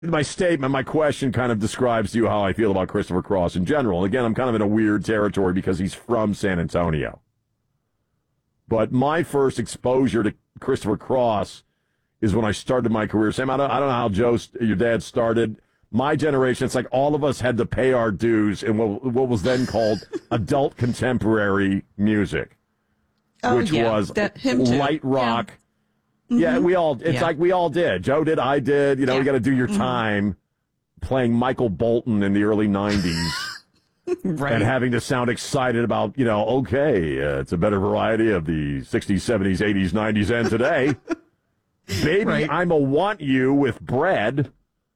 my statement, my question kind of describes to you how I feel about Christopher Cross in general. And again, I'm kind of in a weird territory because he's from San Antonio. But my first exposure to Christopher Cross is when I started my career. Sam, I don't know how your dad started. My generation, it's like all of us had to pay our dues in what was then called adult contemporary music, which was light rock. Yeah. Yeah, we all, like we all did. Joe did, I did. You got to do your time playing Michael Bolton in the early 90s. Right. And having to sound excited about, it's a better variety of the 60s, 70s, 80s, 90s, and today. Baby, right. I'm a want you with bread.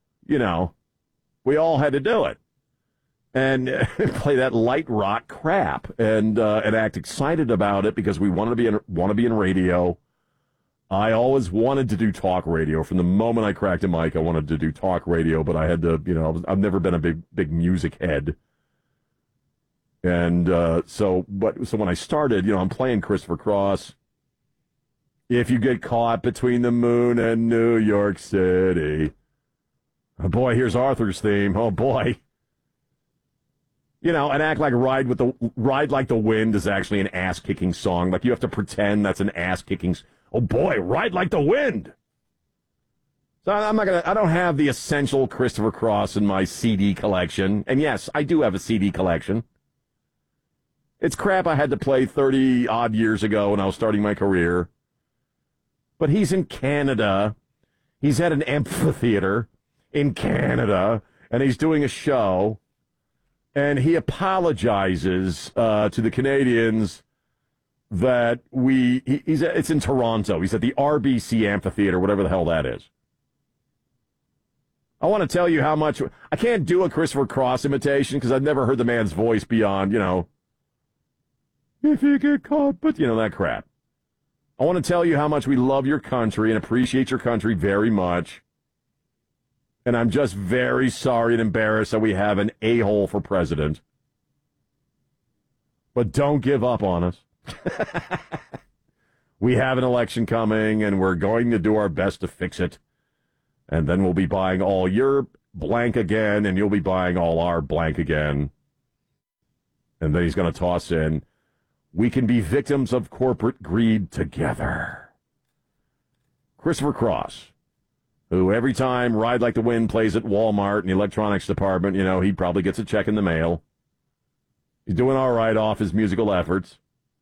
We all had to do it. And play that light rock crap and act excited about it because we want to be in radio. I always wanted to do talk radio. From the moment I cracked a mic, I wanted to do talk radio, but I had to, I've never been a big music head. And so when I started, I'm playing Christopher Cross. If you get caught between the moon and New York City. Oh boy, here's Arthur's theme. Oh boy. And act like Ride Like the Wind is actually an ass-kicking song. Like you have to pretend that's an ass-kicking. Oh boy, Ride Like the Wind. So I don't have the essential Christopher Cross in my CD collection. And yes, I do have a CD collection. It's crap I had to play 30 odd years ago when I was starting my career. But he's in Canada. He's at an amphitheater in Canada, and he's doing a show. And he apologizes to the Canadians that it's in Toronto. He's at the RBC Amphitheater, whatever the hell that is. I want to tell you how much I can't do a Christopher Cross imitation because I've never heard the man's voice beyond, if you get caught, but that crap. I want to tell you how much we love your country and appreciate your country very much. And I'm just very sorry and embarrassed that we have an a-hole for president. But don't give up on us. We have an election coming, and we're going to do our best to fix it. And then we'll be buying all your blank again, and you'll be buying all our blank again. And then he's going to toss in, we can be victims of corporate greed together. Christopher Cross, who every time Ride Like the Wind plays at Walmart in the electronics department, he probably gets a check in the mail. He's doing all right off his musical efforts.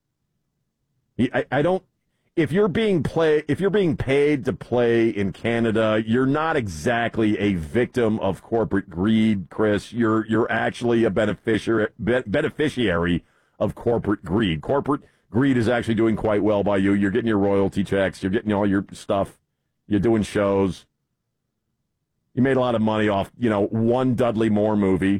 If you're being paid to play in Canada, you're not exactly a victim of corporate greed, Chris. You're actually a beneficiary of corporate greed. Corporate greed is actually doing quite well by you. You're getting your royalty checks. You're getting all your stuff. You're doing shows. You made a lot of money off, one Dudley Moore movie.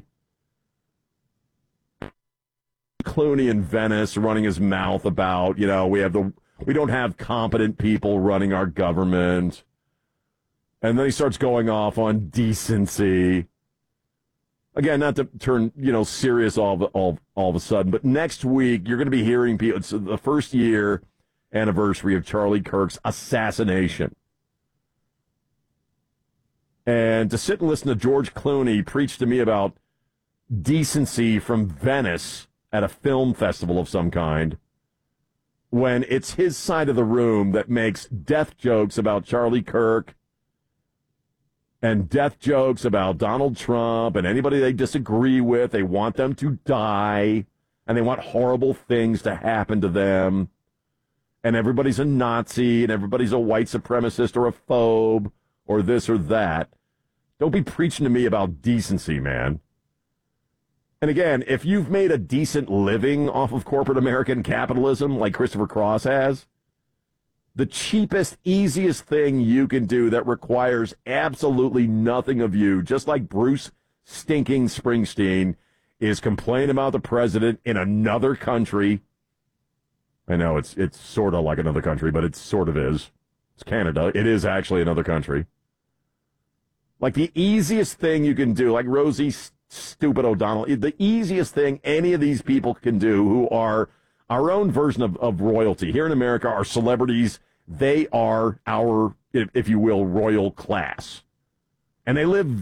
Clooney in Venice running his mouth about, we don't have competent people running our government. And then he starts going off on decency. Again, not to turn, serious all of a sudden, but next week you're going to be hearing people. It's the first year anniversary of Charlie Kirk's assassination. And to sit and listen to George Clooney preach to me about decency from Venice at a film festival of some kind, when it's his side of the room that makes death jokes about Charlie Kirk and death jokes about Donald Trump and anybody they disagree with. They want them to die, and they want horrible things to happen to them. And everybody's a Nazi, and everybody's a white supremacist or a phobe or this or that. Don't be preaching to me about decency, man. And again, if you've made a decent living off of corporate American capitalism like Christopher Cross has, the cheapest, easiest thing you can do that requires absolutely nothing of you, just like Bruce stinking Springsteen, is complain about the president in another country. I know it's sort of like another country, but it sort of is. It's Canada. It is actually another country. Like the easiest thing you can do, like Rosie Stupid O'Donnell, the easiest thing any of these people can do who are our own version of royalty. Here in America, our celebrities, they are our, if you will, royal class. And they live